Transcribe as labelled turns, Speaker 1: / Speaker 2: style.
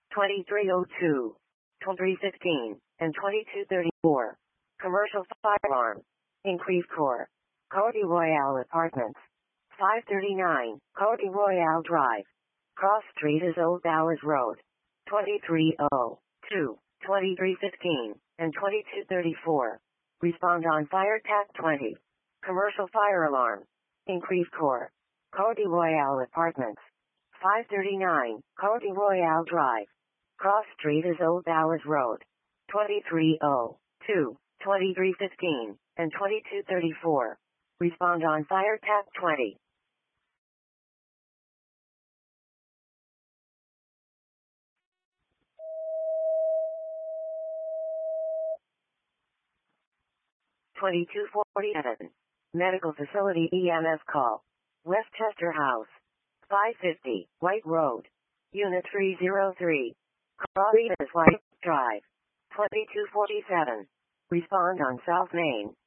Speaker 1: 2302, 2315, and 2234. Commercial fire alarm. Increased Corps. Cordy Royale Apartments. 539, Cordy Royale Drive. Cross Street is Old Bowers Road. 2302, 2315, and 2234. Respond on Fire TAC 20. Commercial fire alarm. Increased Corps. Cordy Royale Apartments. 539, Cordy Royale Drive. Cross Street is Old Bowers Road. 2302, 2315, and 2234. Respond on Fire TAC 20. (2247). Medical Facility EMS call. Westchester House. 550, White Road. Unit 303. Claritas White Drive. 2247. Respond on South Main.